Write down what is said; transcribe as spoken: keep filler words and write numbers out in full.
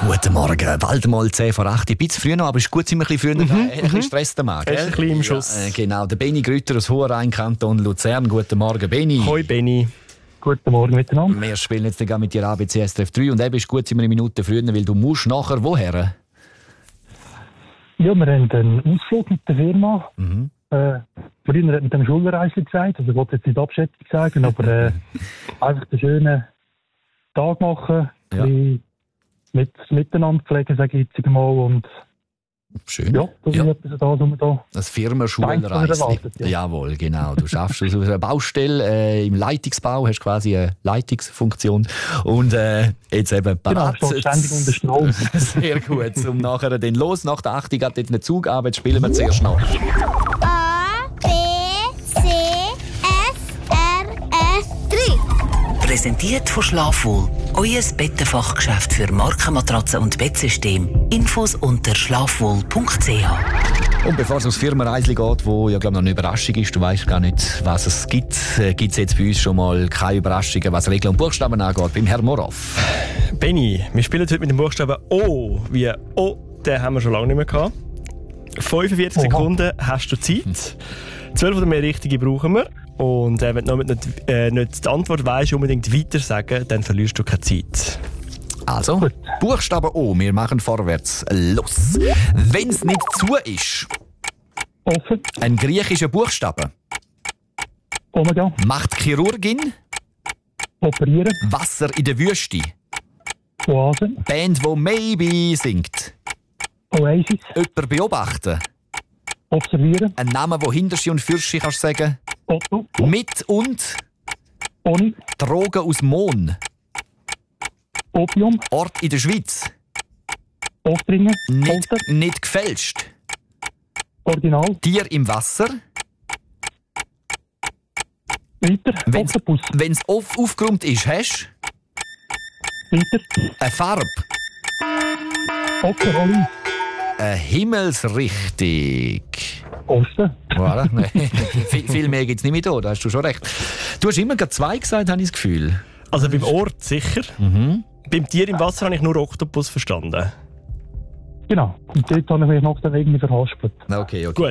Guten Morgen. Bald mal zehn vor acht. Ein bisschen früher noch, aber es ist gut, sind wir ein bisschen früher. Mhm. Ein bisschen Stress der Mann, gell? Ein bisschen im Schuss. Ja, äh, genau, der Benni Grütter aus Hohenrhein-Kanton Luzern. Guten Morgen, Benni. Hoi, Benni. Guten Morgen miteinander. Wir spielen jetzt dann mit dir A B C S R F drei und eben ist gut, sind wir eine Minute früher, weil du musst nachher woher? Ja, wir haben einen Ausflug mit der Firma. Mhm. Äh, früher hat mit dem Schulreisli gesagt, also ich wollte jetzt nicht abschätzig sagen, aber äh, einfach einen schönen Tag machen, ja. ein mit, miteinander pflegen, sage ich jetzt mal. Und schön. Ja, das ja. ist etwas, da, was wir da... Das Firmenschulreisli. Ja. Jawohl, genau. Du schaffst auf einer Baustelle äh, im Leitungsbau, hast quasi eine Leitungsfunktion und äh, jetzt eben parat. Genau, ständig unter Strom. Sehr gut. Um nachher dann los, nach der acht geht jetzt einen Zug an, jetzt spielen wir zuerst noch. A, B, C, S, R, F drei. Präsentiert von Schlafwohl. Euer Bettenfachgeschäft für Markenmatratzen und Bettsysteme. Infos unter schlafwohl punkt c h. Und bevor es ums Firmenreisli geht, wo ja glaube noch eine Überraschung ist, du weißt gar nicht, was es gibt, äh, gibt es jetzt bei uns schon mal keine Überraschungen, was Regeln und Buchstaben angeht, beim Herrn Morov. Benni, wir spielen heute mit dem Buchstaben O, wie O, den haben wir schon lange nicht mehr gehabt. fünfundvierzig Oha. Sekunden hast du Zeit. zwölf oder mehr richtige brauchen wir. Und äh, wenn du nicht, äh, nicht die Antwort weißt, unbedingt weiter sagen, dann verlierst du keine Zeit. Also, gut. Buchstabe O, wir machen vorwärts. Los! Wenn es nicht zu ist. Offen. Ein griechischer Buchstabe. Omega. Macht Chirurgin. Operieren. Wasser in der Wüste. Oase. Band, wo Maybe singt. Oasis. Jemand beobachten. Observieren. Ein Name, wo Hinterschi und Fürschi kannst sagen. Otto. Mit und. Oni. Drogen aus Mohn. Opium. Ort in der Schweiz. Ostringen. Nicht, nicht gefälscht. Original. Tier im Wasser. Weiter. Oktopus. Wenn es auf, aufgeräumt ist, hast du? Weiter. Eine Farbe. Osterholz. Eine Himmelsrichtung. Osten. Voilà. viel, viel mehr gibt es nicht mehr da, da hast du schon recht. Du hast immer gerade zwei gesagt, habe ich das Gefühl. Also beim Ort sicher. Mhm. Beim Tier im Wasser habe ich nur Oktopus verstanden. Genau. Und dort habe ich mich noch irgendwie verhaspelt. Okay, okay. Gut,